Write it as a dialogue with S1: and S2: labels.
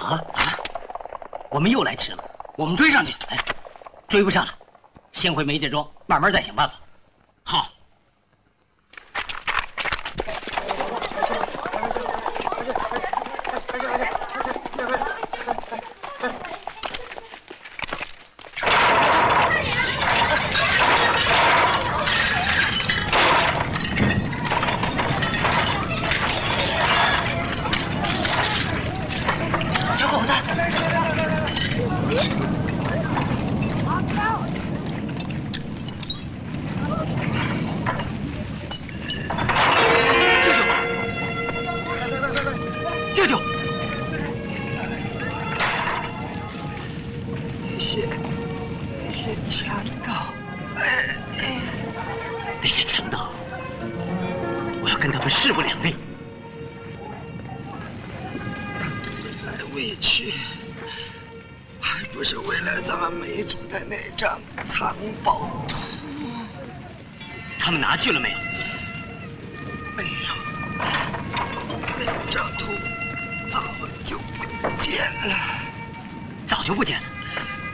S1: 我们又来迟了，
S2: 我们追上去。
S1: 哎，追不上了，先回梅家庄，慢慢再想办法。
S2: 好。
S1: 小狗子，舅舅，
S3: 那些强盗，
S1: 那些强盗，我要跟他们势不两立。
S3: 来委屈，还不是为了咱们梅族的那张藏宝图？
S1: 他们拿去了没有？
S3: 没有，那张图早就不见了。
S1: 早就不见了。